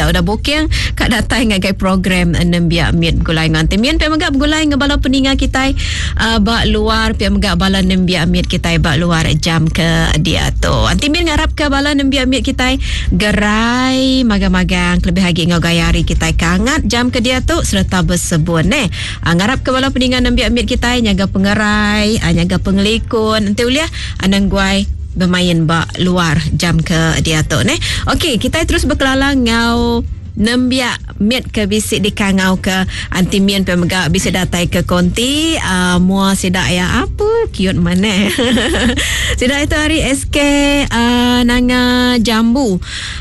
kita udah booking kat datang ngagai program nembia miet gulai ngan timien pe magap gulai ngabala peninga kita bak luar pe magap bala nembia miet kita bak luar jam ke dia tu antimien ngarap ke bala nembia miet kita gerai magang-magang lebih lagi ngau gayari kita kangat jam ke dia tu serta bersebut ngarap ke bala peninga nembia miet kita nyaga pengerai nyaga pengelikun nanti uliah anang guai bermain bak luar jam ke dia tu okey kita terus berkelalang ngau nembia miet ke bisik di kangau ke antimien pemegak bisa datai ke konti mua sidak ya apa cute mana sidak itu hari SK nanga jambu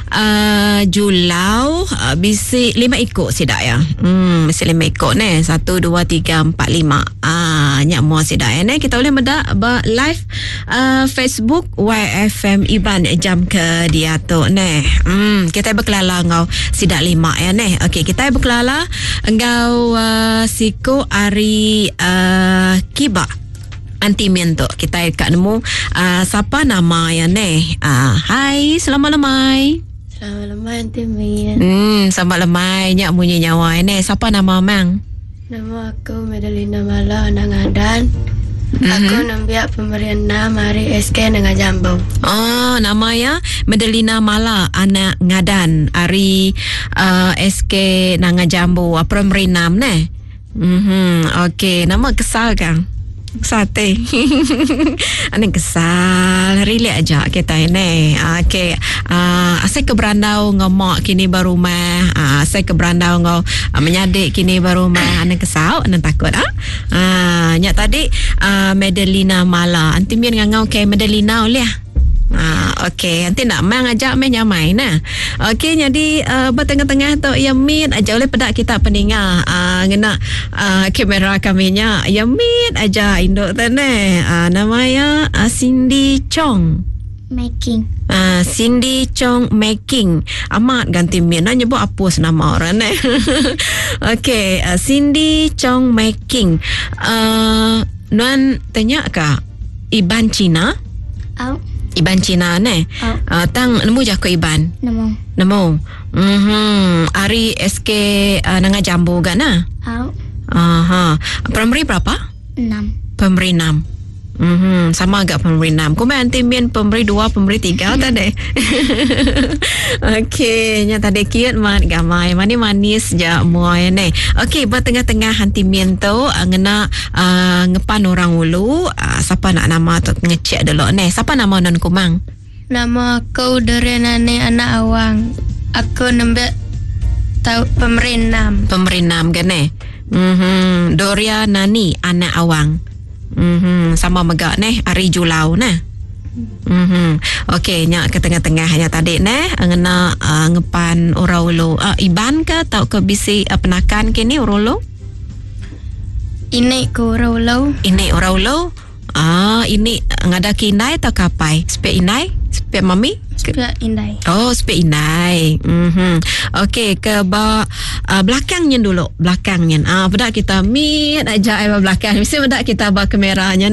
julau bisik 5 ikut sidak ya bisik 5 ikut 1 2 3 4 5 nyak mua sidak ya kita boleh medak live Facebook YFM Iban jam ke dia tu kita berkelalang ngau sidak 5 ya okey kita berkelala engkau siko ari kiba antimien tu kita kat nemu siapa nama ya hai selamat lemai antimien selamat lemai nyak bunyi nyawa siapa nama mang nama aku Medalina Mala Nangadan. Aku nambia pemberian nama hari SK dengan Jambu. Oh, nama ya Medalina Mala anak ngadan hari SK nanga Jambu. Pemberi nama okey, nama kesal kan? Sate. Anak kesal. Relate aja kita ini. Okey. Saya ke Berandau ngomak kini baru mah. Saya ke Berandau ngau menyadik kini baru mah. Anak kesal, anak takut nyak tadi Medalina Mala. Anti mian ngau ke Medalina oleh. Okey, nanti nak mang ajak main nyamai okey, jadi bertengah-tengah tu ya meet aja oleh pedak kita peninga ngena kamera kaminya ya meet aja induk tu namanya Cindy Chong Making. Cindy Chong Making. Amat ganti mian nyebut apa nama orang okey, Cindy Chong Making. Nuan tanya ka Iban Cina? Iban Cina tang nemu je aku Iban. Nemu. Ari SK nanga Jambu kan Primary berapa? 6. Primary 6. Sama agak primary 6. Kau main antimien primary 2, primary 3 tadi. Okey, nya tadi cute mat gamai. Manis je muai ni. Okey, bertengah-tengah antimien tu ngena ngepan orang ulu. Siapa nak nama tu ngecek dulu ni. Siapa nama non kumang? Nama aku Dorenane anak awang. Aku nembek tahu pemberi 6. Pemberi 6 kan Doria Nani anak awang. Sama megak Ari Julau okey nyak ke tengah-tengah nya tadi ngena ngepan oraulo Iban ke tau ke bisi penakan kini oraulo ini ko oraulo ini ngada kinai tau kapai spek inai spek mami spek indai spek indai okey ke belakangnya dulu bedak kita meet aja belakang mesti bedak kita bawa kameranya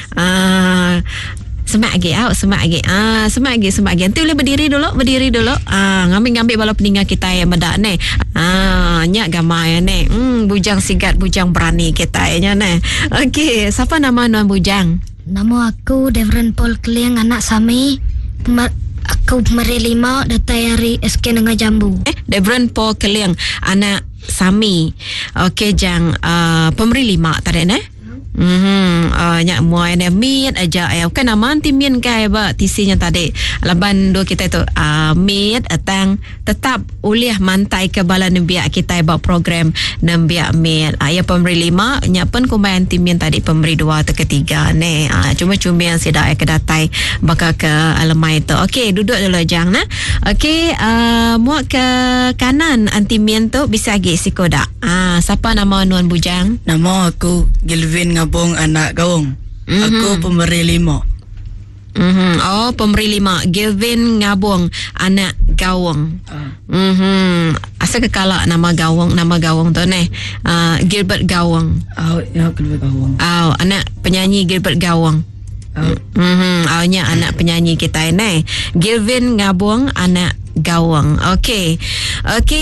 semak lagi nanti boleh berdiri dulu ngambil bala peninga kita yang bedak nyak gamai bujang sigat bujang berani kita okey siapa nama nuan bujang? Nama aku Devren Paul Kliang anak Sami. Aku pemberi 5 datai hari SK dengan Jambu. Devren Paul Kliang anak Sami. Okey jang pemberi 5 tadi nyak muai meet aja kan nama antimien kai ba tisinya tadi laban dua kita tu meet atang tetap uliah mantai ke bala nembia kita ba program nembia meet ya pemberi 5 nyak pun kumai antimien tadi pemberi 2 atau ketiga cuma-cuma yang sidak ke datai bakal ke alamai tu. Okey duduk dulu jang okey muak ke kanan antimien tu bisa lagi sikodak siapa nama nuan bujang? Nama aku Gilvin Ngabong anak Gawong. Aku pemberi 5. Pemberi 5 Gilvin Ngabong anak Gawong. Asal kekalak nama Gawong tu Gilbert Gawong. Gilbert Gawong. Anak penyanyi Gilbert Gawong. Nya anak penyanyi kita Gilvin Ngabong anak Gawong. Okey